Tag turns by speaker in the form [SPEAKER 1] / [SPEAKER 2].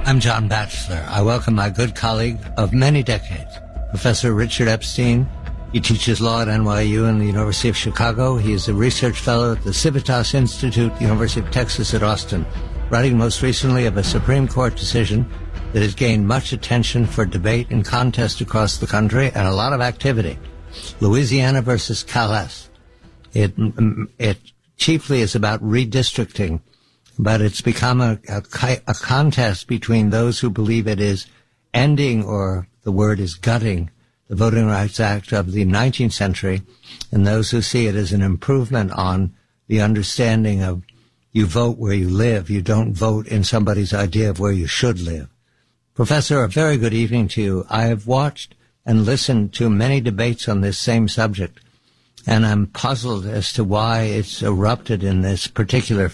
[SPEAKER 1] I'm John Batchelor. I welcome my good colleague of many decades, Professor Richard Epstein. He teaches law at NYU and the University of Chicago. He is a research fellow at the Civitas Institute, University of Texas at Austin, writing most recently of a Supreme Court decision that has gained much attention for debate and contest across the country and a lot of activity. Louisiana versus Calais. It chiefly is about redistricting, but it's become a contest between those who believe it is ending, or the word is gutting, the Voting Rights Act of the 19th century, and those who see it as an improvement on the understanding of you vote where you live. You don't vote in somebody's idea of where you should live. Professor, a very good evening to you. I have watched and listened to many debates on this same subject, and I'm puzzled as to why it's erupted in this particular